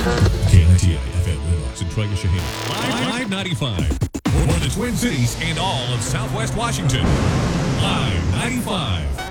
KNTI FM Windows and Traeger Shaheen. Live 95. For the Twin Cities and all of Southwest Washington. Live 95.